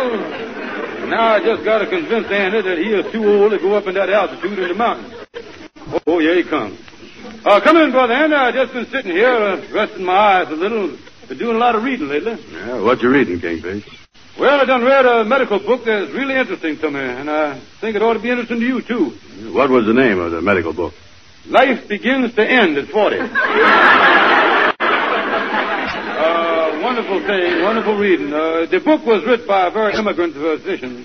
Well, now I just got to convince Andy that he is too old to go up in that altitude in the mountains. Oh, here he comes. Come in, Brother Andy. I've just been sitting here, resting my eyes a little. Been doing a lot of reading lately. Yeah, what you reading, Kingfish? Well, I done read a medical book that's really interesting to me, and I think it ought to be interesting to you, too. What was the name of the medical book? Life Begins to End at 40. Wonderful thing, wonderful reading. The book was written by a very immigrant physician.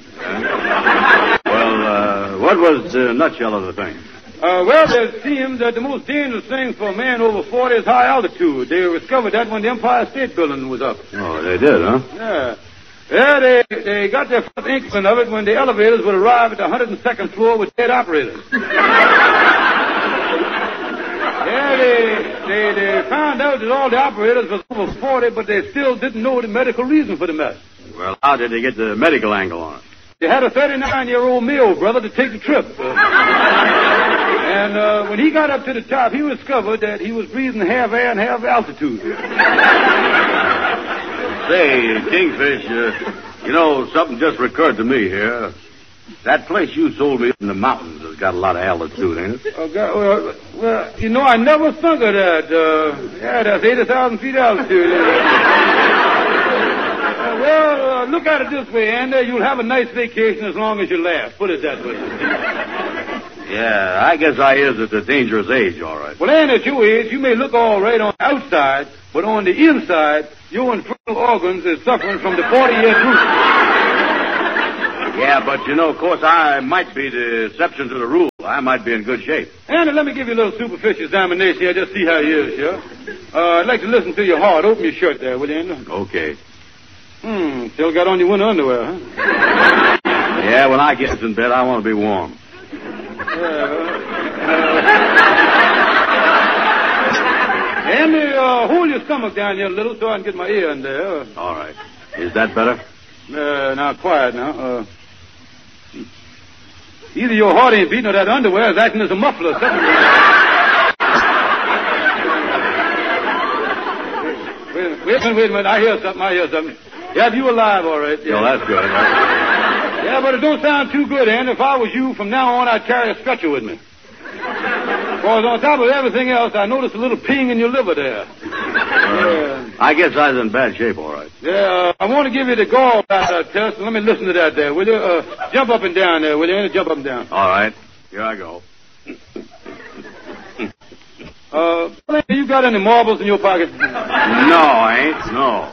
Well, what was the nutshell of the thing? Well, it seems that the most dangerous thing for a man over 40 is high altitude. They discovered that when the Empire State Building was up. Oh, they did, huh? Yeah. Yeah, they got their first inkling of it when the elevators would arrive at the 102nd floor with dead operators. Yeah, they found out that all the operators was over 40, but they still didn't know the medical reason for the mess. Well, how did they get the medical angle on it? They had a 39-year-old male brother to take the trip. And when he got up to the top, he discovered that he was breathing half air and half altitude. Say, Kingfish, something just recurred to me here. That place you sold me in the mountains has got a lot of altitude in it. Oh, God, well, I never thunk of that. That's 80,000 feet altitude. Look at it this way, Andy. You'll have a nice vacation as long as you laugh. Put it that way. Yeah, I guess I is at a dangerous age, all right. Well, Andy, at your age, you may look all right on the outside, but on the inside, your internal organs is suffering from the 40-year truth. Yeah, but, of course, I might be the exception to the rule. I might be in good shape. Andy, let me give you a little superficial examination here. Just see how you is, sure. I'd like to listen to your heart. Open your shirt there, will you, Andy? Okay. Still got on your winter underwear, huh? Yeah, when I get in bed, I want to be warm. Andy, hold your stomach down here a little so I can get my ear in there. All right. Is that better? Now, quiet now. Either your heart ain't beating or that underwear is acting as a muffler. Wait a minute. I hear something. Yeah, you alive, all right. Yeah. Oh, that's good. Yeah, but it don't sound too good, Andy. If I was you, from now on, I'd carry a stretcher with me. Because on top of everything else, I noticed a little ping in your liver there. I guess I was in bad shape, all right. Yeah, I want to give you the gallbladder test. Let me listen to that there, will you? Jump up and down there, will you? Jump up and down. All right. Here I go. You got any marbles in your pocket? No, I ain't. No.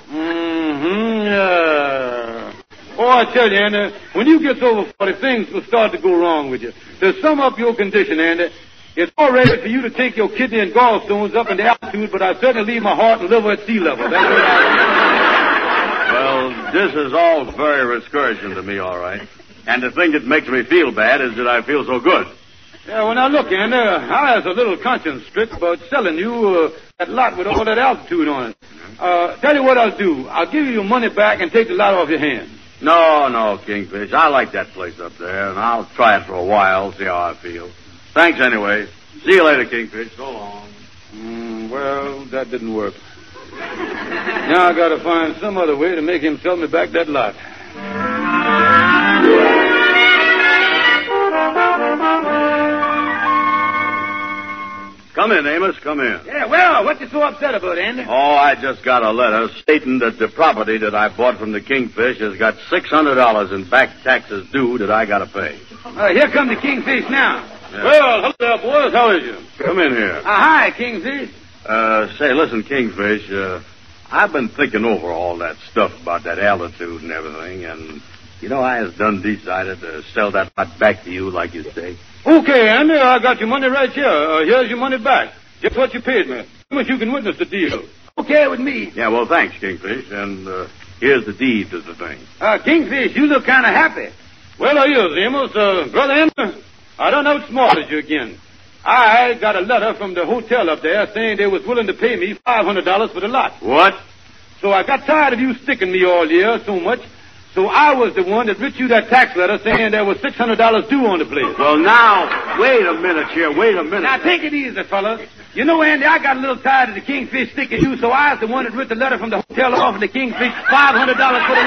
Yeah. Oh, I tell you, Andy, when you get over 40, things will start to go wrong with you. To sum up your condition, Andy, it's all ready for you to take your kidney and gallstones up in the altitude, but I certainly leave my heart and liver at sea level. That's what Well, this is all very discouraging to me, all right. And the thing that makes me feel bad is that I feel so good. Yeah, well, now, look, Andy, I has a little conscience strict about selling you that lot with all that altitude on it. Tell you what I'll do. I'll give you your money back and take the lot off your hands. No, Kingfish. I like that place up there, and I'll try it for a while, see how I feel. Thanks anyway. See you later, Kingfish. So long. Well, that didn't work. Now I gotta find some other way to make him sell me back that lot. Come in, Amos. Come in. Yeah, well, what you so upset about, Andy? Oh, I just got a letter stating that the property that I bought from the Kingfish has got $600 in back taxes due that I gotta pay. Here come the Kingfish now. Yeah. Well, hello there, boys. How is you? Come in here. Hi, Kingfish. Say, listen, Kingfish, I've been thinking over all that stuff about that altitude and everything, and, I has done decided to sell that lot back to you, like you say. Okay, Andy, I got your money right here. Here's your money back. Just what you paid me. How much you can witness the deal. Okay with me. Yeah, well, thanks, Kingfish, and here's the deed to the thing. Kingfish, you look kind of happy. Well, I is, Amos. Brother Amos, I done outsmarted you again. I got a letter from the hotel up there saying they was willing to pay me $500 for the lot. What? So I got tired of you sticking me all year so much, so I was the one that writ you that tax letter saying there was $600 due on the place. Well, now, wait a minute here. Wait a minute. Now, take it easy, fellas. You know, Andy, I got a little tired of the Kingfish sticking you, so I was the one that writ the letter from the hotel offering the Kingfish $500 for the lot.